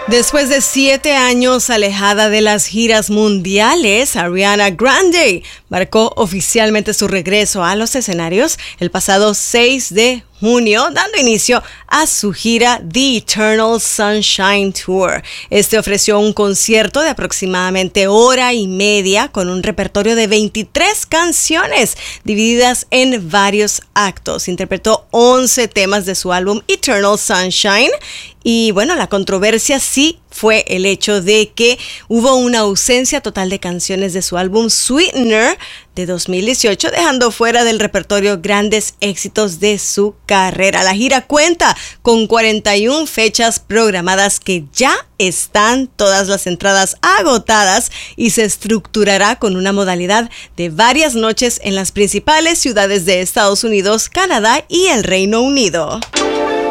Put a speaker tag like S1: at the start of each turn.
S1: Después de 7 años alejada de las giras mundiales, Ariana Grande marcó oficialmente su regreso a los escenarios el pasado 6 de junio, dando inicio a su gira The Eternal Sunshine Tour. Este ofreció un concierto de aproximadamente hora y media con un repertorio de 23 canciones divididas en varios actos. Interpretó 11 temas de su álbum Eternal Sunshine y bueno, la controversia sí fue el hecho de que hubo una ausencia total de canciones de su álbum Sweetener de 2018, dejando fuera del repertorio grandes éxitos de su carrera. La gira cuenta con 41 fechas programadas que ya están todas las entradas agotadas y se estructurará con una modalidad de varias noches en las principales ciudades de Estados Unidos, Canadá y el Reino Unido.